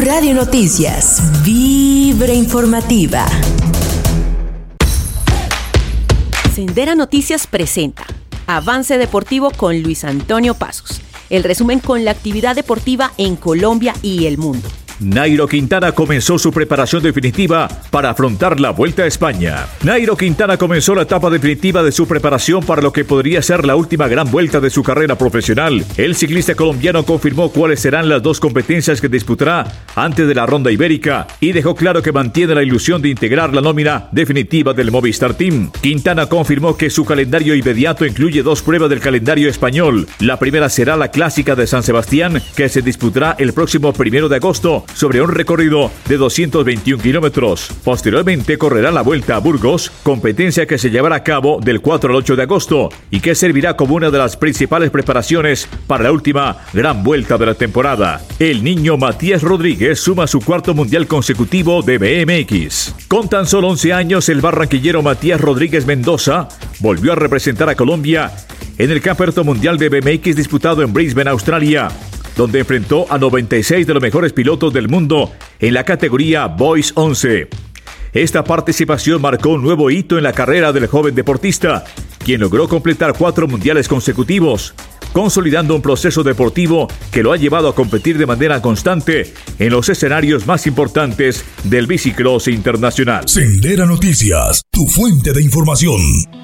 Radio Noticias, Vibra Informativa. Sendera Noticias presenta Avance Deportivo con Luis Antonio Pasos. El resumen con la actividad deportiva en Colombia y el mundo. Nairo Quintana comenzó su preparación definitiva para afrontar la Vuelta a España. Nairo Quintana comenzó la etapa definitiva de su preparación para lo que podría ser la última gran vuelta de su carrera profesional. El ciclista colombiano confirmó cuáles serán las dos competencias que disputará antes de la Ronda Ibérica y dejó claro que mantiene la ilusión de integrar la nómina definitiva del Movistar Team. Quintana confirmó que su calendario inmediato incluye dos pruebas del calendario español. La primera será la Clásica de San Sebastián, que se disputará el próximo 1 de agosto, sobre un recorrido de 221 kilómetros. Posteriormente correrá la Vuelta a Burgos, competencia que se llevará a cabo del 4 al 8 de agosto y que servirá como una de las principales preparaciones para la última gran vuelta de la temporada. El niño Matías Rodríguez suma su cuarto mundial consecutivo de BMX. Con tan solo 11 años, el barranquillero Matías Rodríguez Mendoza volvió a representar a Colombia en el Campeonato Mundial de BMX disputado en Brisbane, Australia, donde enfrentó a 96 de los mejores pilotos del mundo en la categoría Boys 11. Esta participación marcó un nuevo hito en la carrera del joven deportista, quien logró completar 4 mundiales consecutivos, consolidando un proceso deportivo que lo ha llevado a competir de manera constante en los escenarios más importantes del bicicross internacional. Sendera Noticias, tu fuente de información.